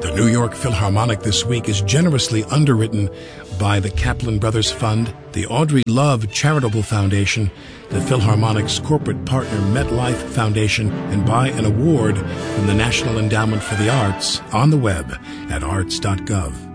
The New York Philharmonic this week is generously underwritten by the Kaplan Brothers Fund, the Audrey Love Charitable Foundation, the Philharmonic's corporate partner MetLife Foundation, and by an award from the National Endowment for the Arts on the web at arts.gov.